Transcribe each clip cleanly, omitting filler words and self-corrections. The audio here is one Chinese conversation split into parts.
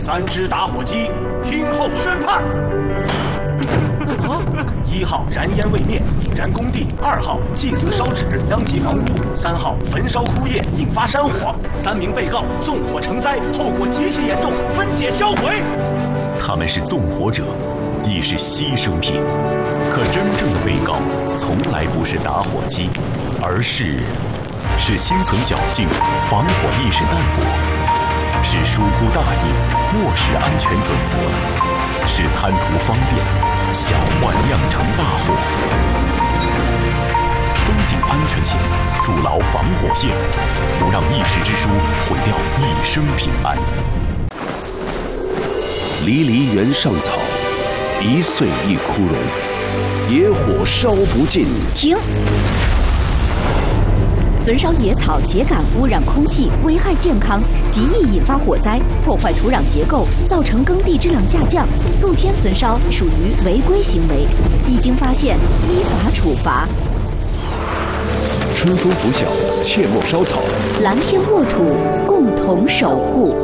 3只打火机，听候宣判。1号燃烟未灭，引燃工地；2号祭祀烧纸，殃及房屋；3号焚烧枯叶，引发山火。3名被告纵火成灾，后果极其严重，分解销毁。 他们是纵火者，亦是牺牲品。可真正的被告从来不是打火机，而是心存侥幸，防火意识淡薄，是疏忽大意，漠视安全准则，是贪图方便，小患酿成大祸。绷紧安全线，筑牢防火线，不让一时之疏毁掉一生平安。 离离原上草，一岁一枯荣，野火烧不尽。 停！焚烧野草、秸秆污染空气，危害健康，极易引发火灾，破坏土壤结构，造成耕地质量下降。露天焚烧属于违规行为，一经发现，依法处罚。 春风拂晓，切莫烧草。 蓝天沃土，共同守护。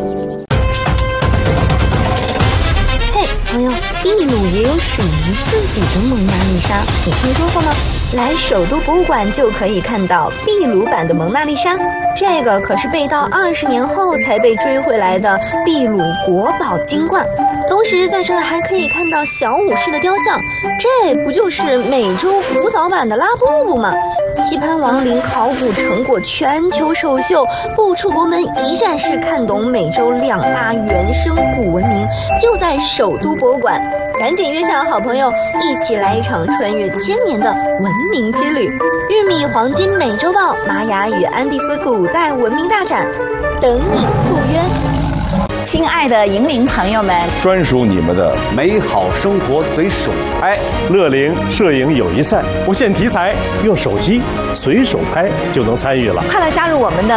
朋友，秘鲁也有属于自己的蒙娜丽莎，你听说过吗？来首都博物馆就可以看到秘鲁版的蒙娜丽莎，这个可是被盗20年后才被追回来的秘鲁国宝金冠。同时在这儿还可以看到小武士的雕像，这不就是美洲古早版的拉布布吗？棋盘王陵考古成果全球首秀，不出国门一站式看懂美洲2大原生古文明，就在首都博物馆。赶紧约上好朋友，一起来一场穿越1000年的文明之旅。玉米黄金美洲豹、玛雅与安第斯古代文明大展，等你赴约。 亲爱的银铃朋友们， 专属你们的美好生活随手拍， 乐龄摄影友谊赛，不限题材，用手机随手拍就能参与了。 快来加入我们的